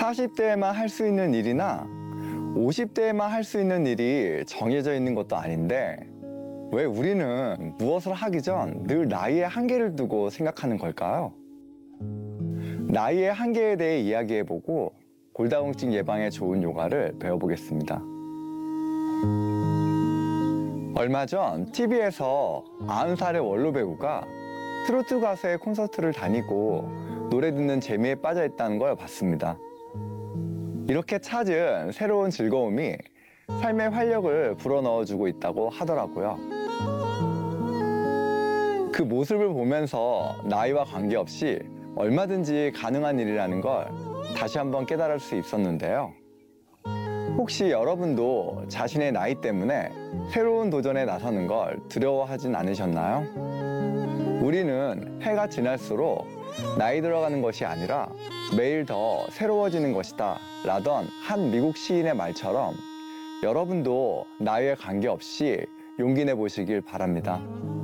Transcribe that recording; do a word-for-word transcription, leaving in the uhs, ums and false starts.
사십 대에만 할 수 있는 일이나 오십 대에만 할 수 있는 일이 정해져 있는 것도 아닌데 왜 우리는 무엇을 하기 전 늘 나이의 한계를 두고 생각하는 걸까요? 나이의 한계에 대해 이야기해보고 골다공증 예방에 좋은 요가를 배워보겠습니다. 얼마 전 티비에서 아흔 살의 원로 배우가 트로트 가수의 콘서트를 다니고 노래 듣는 재미에 빠져 있다는 걸 봤습니다. 이렇게 찾은 새로운 즐거움이 삶의 활력을 불어넣어주고 있다고 하더라고요. 그 모습을 보면서 나이와 관계없이 얼마든지 가능한 일이라는 걸 다시 한번 깨달을 수 있었는데요. 혹시 여러분도 자신의 나이 때문에 새로운 도전에 나서는 걸 두려워하진 않으셨나요? 우리는 해가 지날수록 나이 들어가는 것이 아니라 매일 더 새로워지는 것이다 라던 한 미국 시인의 말처럼 여러분도 나이에 관계없이 용기 내보시길 바랍니다.